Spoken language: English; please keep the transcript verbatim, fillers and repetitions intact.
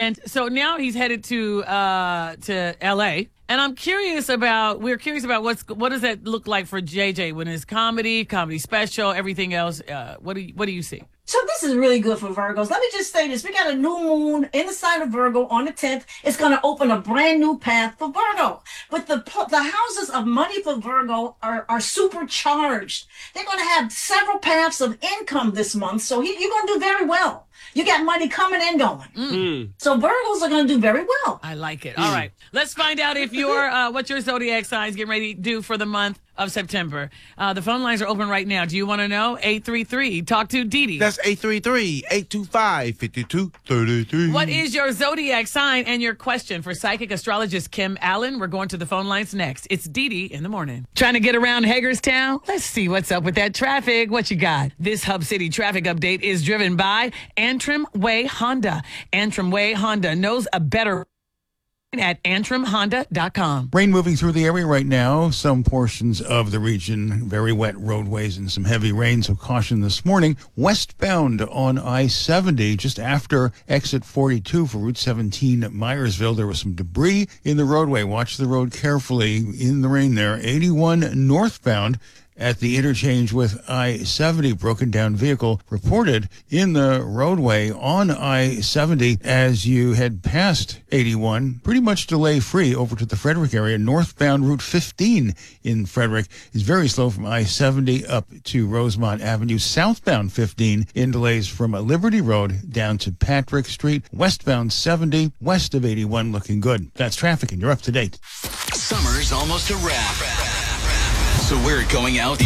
And so now he's headed to uh, to L A. And I'm curious about, we're curious about what's what does that look like for J J when it's comedy, comedy special, everything else. Uh, what do you, what do you see? So this is really good for Virgos. Let me just say this. We got a new moon in the sign of Virgo on the tenth. It's going to open a brand new path for Virgo. But the the houses of money for Virgo are, are supercharged. They're going to have several paths of income this month. So he, you're going to do very well. You got money coming and going. Mm. So Virgos are going to do very well. I like it. All right. Let's find out if your uh, what your zodiac signs getting ready to do for the month of September. Uh, the phone lines are open right now. Do you want to know? eight three three. Talk to Dee Dee. That's eight three three, eight two five, five two three three. What is your zodiac sign and your question for psychic astrologist Kim Allen? We're going to the phone lines next. It's Dee Dee in the morning. Trying to get around Hagerstown? Let's see what's up with that traffic. What you got? This Hub City traffic update is driven by Antrim Way Honda. Antrim Way Honda knows a better at antrim honda dot com. Rain moving through the area right now. Some portions of the region, very wet roadways and some heavy rain, so caution this morning. Westbound on I seventy, just after exit forty-two for Route seventeen at Myersville, there was some debris in the roadway. Watch the road carefully in the rain there. eighty-one northbound at the interchange with I seventy, broken down vehicle reported in the roadway on I seventy as you head past eighty-one, pretty much delay free over to the Frederick area. Northbound Route fifteen in Frederick is very slow from I seventy up to Rosemont Avenue. Southbound fifteen in delays from Liberty Road down to Patrick Street. Westbound seventy west of eighty-one looking good. That's traffic and you're up to date. Summer's almost a wrap. So we're going out